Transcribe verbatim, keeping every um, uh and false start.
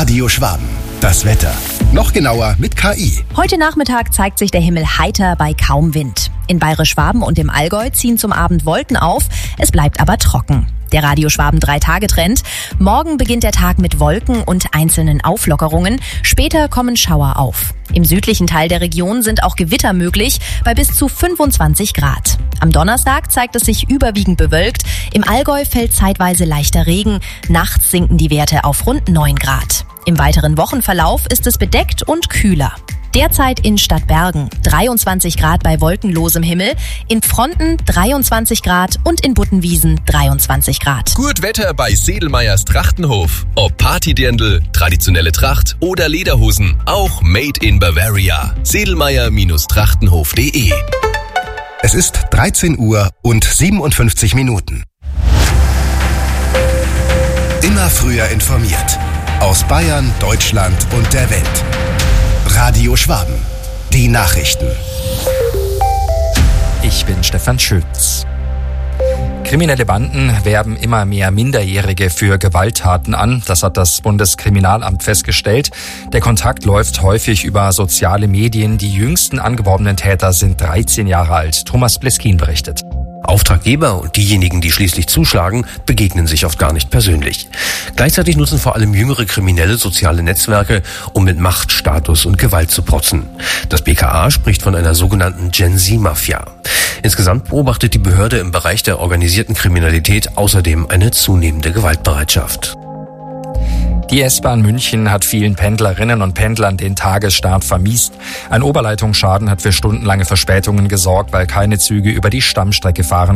Radio Schwaben. Das Wetter. Noch genauer mit K I. Heute Nachmittag zeigt sich der Himmel heiter bei kaum Wind. In Bayerisch-Schwaben und im Allgäu ziehen zum Abend Wolken auf, es bleibt aber trocken. Der Radio Schwaben drei Tage Trend. Morgen beginnt der Tag mit Wolken und einzelnen Auflockerungen. Später kommen Schauer auf. Im südlichen Teil der Region sind auch Gewitter möglich, bei bis zu fünfundzwanzig Grad. Am Donnerstag zeigt es sich überwiegend bewölkt. Im Allgäu fällt zeitweise leichter Regen. Nachts sinken die Werte auf rund neun Grad. Im weiteren Wochenverlauf ist es bedeckt und kühler. Derzeit in Stadtbergen dreiundzwanzig Grad bei wolkenlosem Himmel, in Fronten dreiundzwanzig Grad und in Buttenwiesen dreiundzwanzig Grad. Gut Wetter bei Sedelmeyers Trachtenhof. Ob Partydirndl, traditionelle Tracht oder Lederhosen, auch made in Bavaria. sedelmeyer Trachtenhof punkt de. Es ist dreizehn Uhr und siebenundfünfzig Minuten. Immer früher informiert. Aus Bayern, Deutschland und der Welt. Radio Schwaben. Die Nachrichten. Ich bin Stefan Schütz. Kriminelle Banden werben immer mehr Minderjährige für Gewalttaten an. Das hat das Bundeskriminalamt festgestellt. Der Kontakt läuft häufig über soziale Medien. Die jüngsten angeworbenen Täter sind dreizehn Jahre alt. Thomas Bleskin berichtet. Auftraggeber und diejenigen, die schließlich zuschlagen, begegnen sich oft gar nicht persönlich. Gleichzeitig nutzen vor allem jüngere Kriminelle soziale Netzwerke, um mit Macht, Status und Gewalt zu protzen. Das B K A spricht von einer sogenannten Gen-Z-Mafia. Insgesamt beobachtet die Behörde im Bereich der organisierten Kriminalität außerdem eine zunehmende Gewaltbereitschaft. Die S-Bahn München hat vielen Pendlerinnen und Pendlern den Tagesstart vermiest. Ein Oberleitungsschaden hat für stundenlange Verspätungen gesorgt, weil keine Züge über die Stammstrecke fahren